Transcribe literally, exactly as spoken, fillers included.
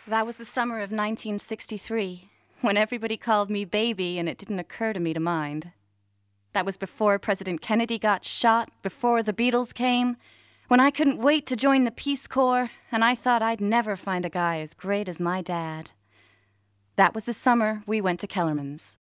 That was the summer of nineteen sixty-three, when everybody called me baby and it didn't occur to me to mind. That was before President Kennedy got shot, before the Beatles came, when I couldn't wait to join the Peace Corps, and I thought I'd never find a guy as great as my dad. That was the summer we went to Kellerman's.